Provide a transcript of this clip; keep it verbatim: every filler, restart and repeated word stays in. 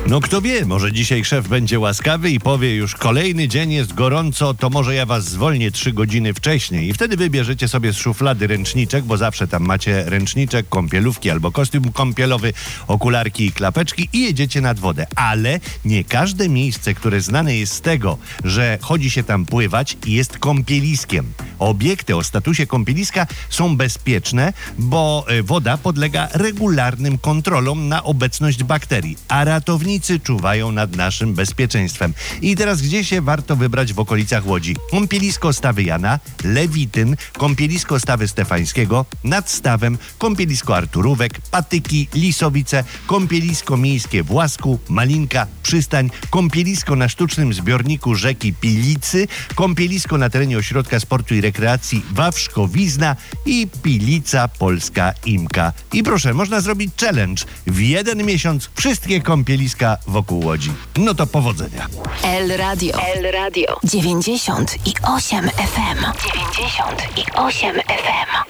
No kto wie, może dzisiaj szef będzie łaskawy i powie: już kolejny dzień jest gorąco, to może ja was zwolnię trzy godziny wcześniej. I wtedy wybierzecie sobie z szuflady ręczniczek, bo zawsze tam macie ręczniczek, kąpielówki albo kostium kąpielowy, okularki i klapeczki i jedziecie nad wodę. Ale nie każde miejsce, które znane jest z tego, że chodzi się tam pływać, jest kąpieliskiem. Obiekty o statusie kąpieliska są bezpieczne, bo woda podlega regularnym kontrolom na obecność bakterii, a ratownicy czuwają nad naszym bezpieczeństwem. I teraz gdzie się warto wybrać w okolicach Łodzi? Kąpielisko Stawy Jana, Lewityn, kąpielisko Stawy Stefańskiego, nad Stawem, kąpielisko Arturówek, Patyki, Lisowice, kąpielisko miejskie w Łasku, Malinka, Przystań, kąpielisko na sztucznym zbiorniku rzeki Pilicy, kąpielisko na terenie Ośrodka Sportu i Rekreacji Wawrzkowizna i Pilica Polska Imka. I proszę, można zrobić challenge. W jeden miesiąc wszystkie kąpieliska wokół Łodzi. No to powodzenia. El Radio. El Radio. dziewięćdziesiąt i osiem F M. dziewięćdziesiąt i osiem F M.